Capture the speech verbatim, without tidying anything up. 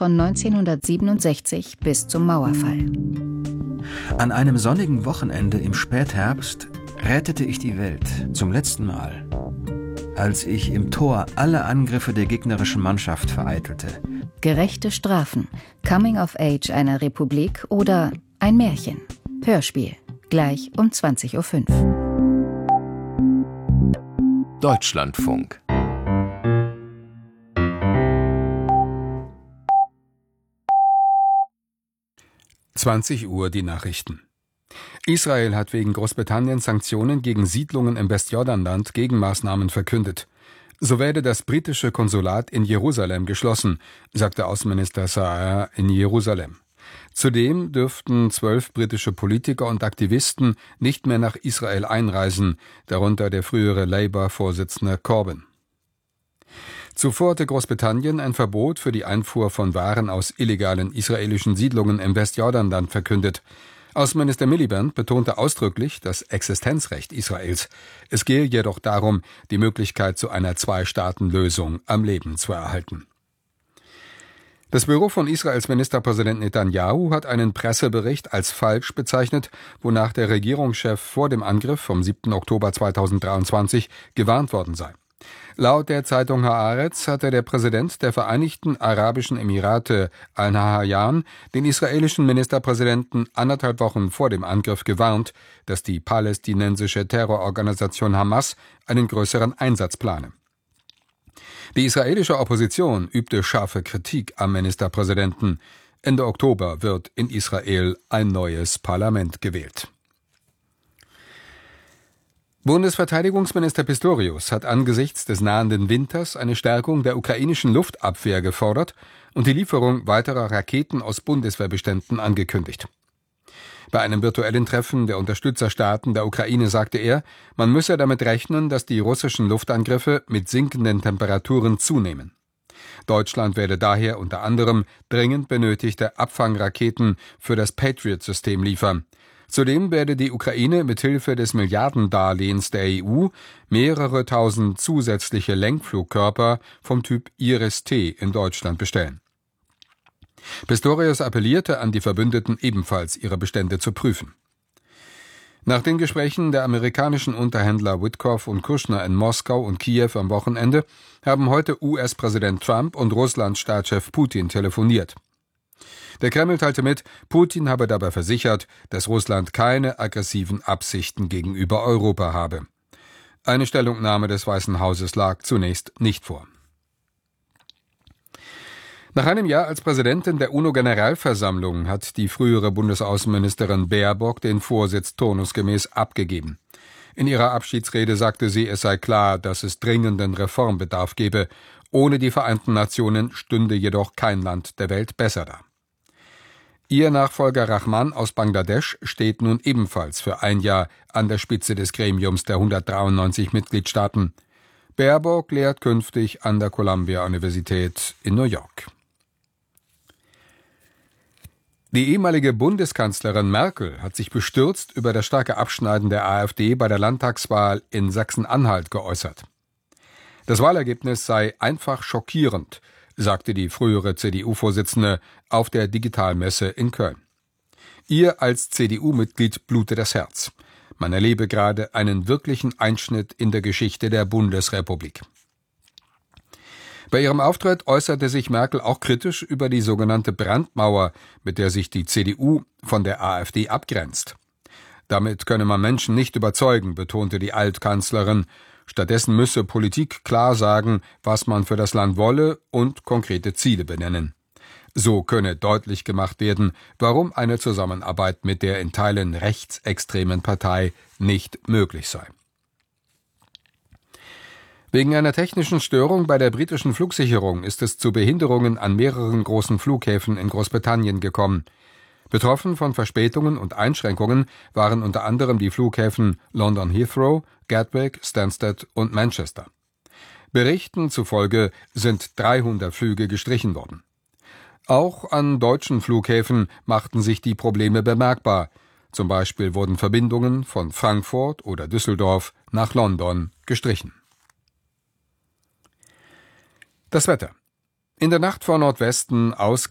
von neunzehnhundertsiebenundsechzig bis zum Mauerfall. An einem sonnigen Wochenende im Spätherbst rettete ich die Welt zum letzten Mal, als ich im Tor alle Angriffe der gegnerischen Mannschaft vereitelte. Gerechte Strafen, Coming of Age einer Republik oder ein Märchen. Hörspiel, gleich um zwanzig Uhr fünf. Deutschlandfunk. zwanzig Uhr die Nachrichten. Israel hat wegen Großbritanniens Sanktionen gegen Siedlungen im Westjordanland Gegenmaßnahmen verkündet. So werde das britische Konsulat in Jerusalem geschlossen, sagte Außenminister Saar in Jerusalem. Zudem dürften zwölf britische Politiker und Aktivisten nicht mehr nach Israel einreisen, darunter der frühere Labour-Vorsitzende Corbyn. Zuvor hatte Großbritannien ein Verbot für die Einfuhr von Waren aus illegalen israelischen Siedlungen im Westjordanland verkündet. Außenminister Miliband betonte ausdrücklich das Existenzrecht Israels. Es gehe jedoch darum, die Möglichkeit zu einer Zwei-Staaten-Lösung am Leben zu erhalten. Das Büro von Israels Ministerpräsident Netanyahu hat einen Pressebericht als falsch bezeichnet, wonach der Regierungschef vor dem Angriff vom siebten Oktober zweitausenddreiundzwanzig gewarnt worden sei. Laut der Zeitung Haaretz hatte der Präsident der Vereinigten Arabischen Emirate Al-Nahyan den israelischen Ministerpräsidenten anderthalb Wochen vor dem Angriff gewarnt, dass die palästinensische Terrororganisation Hamas einen größeren Einsatz plane. Die israelische Opposition übte scharfe Kritik am Ministerpräsidenten. Ende Oktober wird in Israel ein neues Parlament gewählt. Bundesverteidigungsminister Pistorius hat angesichts des nahenden Winters eine Stärkung der ukrainischen Luftabwehr gefordert und die Lieferung weiterer Raketen aus Bundeswehrbeständen angekündigt. Bei einem virtuellen Treffen der Unterstützerstaaten der Ukraine sagte er, man müsse damit rechnen, dass die russischen Luftangriffe mit sinkenden Temperaturen zunehmen. Deutschland werde daher unter anderem dringend benötigte Abfangraketen für das Patriot-System liefern. Zudem werde die Ukraine mithilfe des Milliardendarlehens der E U mehrere tausend zusätzliche Lenkflugkörper vom Typ Iris-T in Deutschland bestellen. Pistorius appellierte an die Verbündeten, ebenfalls ihre Bestände zu prüfen. Nach den Gesprächen der amerikanischen Unterhändler Witkoff und Kushner in Moskau und Kiew am Wochenende haben heute U S-Präsident Trump und Russlands Staatschef Putin telefoniert. Der Kreml teilte mit, Putin habe dabei versichert, dass Russland keine aggressiven Absichten gegenüber Europa habe. Eine Stellungnahme des Weißen Hauses lag zunächst nicht vor. Nach einem Jahr als Präsidentin der UNO-Generalversammlung hat die frühere Bundesaußenministerin Baerbock den Vorsitz turnusgemäß abgegeben. In ihrer Abschiedsrede sagte sie, es sei klar, dass es dringenden Reformbedarf gebe. Ohne die Vereinten Nationen stünde jedoch kein Land der Welt besser da. Ihr Nachfolger Rahman aus Bangladesch steht nun ebenfalls für ein Jahr an der Spitze des Gremiums der hundertdreiundneunzig Mitgliedstaaten. Baerbock lehrt künftig an der Columbia-Universität in New York. Die ehemalige Bundeskanzlerin Merkel hat sich bestürzt über das starke Abschneiden der AfD bei der Landtagswahl in Sachsen-Anhalt geäußert. Das Wahlergebnis sei einfach schockierend, sagte die frühere C D U-Vorsitzende auf der Digitalmesse in Köln. Ihr als C D U-Mitglied blute das Herz. Man erlebe gerade einen wirklichen Einschnitt in der Geschichte der Bundesrepublik. Bei ihrem Auftritt äußerte sich Merkel auch kritisch über die sogenannte Brandmauer, mit der sich die C D U von der AfD abgrenzt. Damit könne man Menschen nicht überzeugen, betonte die Altkanzlerin. Stattdessen müsse Politik klar sagen, was man für das Land wolle und konkrete Ziele benennen. So könne deutlich gemacht werden, warum eine Zusammenarbeit mit der in Teilen rechtsextremen Partei nicht möglich sei. Wegen einer technischen Störung bei der britischen Flugsicherung ist es zu Behinderungen an mehreren großen Flughäfen in Großbritannien gekommen. Betroffen von Verspätungen und Einschränkungen waren unter anderem die Flughäfen London Heathrow, Gatwick, Stansted und Manchester. Berichten zufolge sind dreihundert Flüge gestrichen worden. Auch an deutschen Flughäfen machten sich die Probleme bemerkbar. Zum Beispiel wurden Verbindungen von Frankfurt oder Düsseldorf nach London gestrichen. Das Wetter. In der Nacht vor Nordwesten aus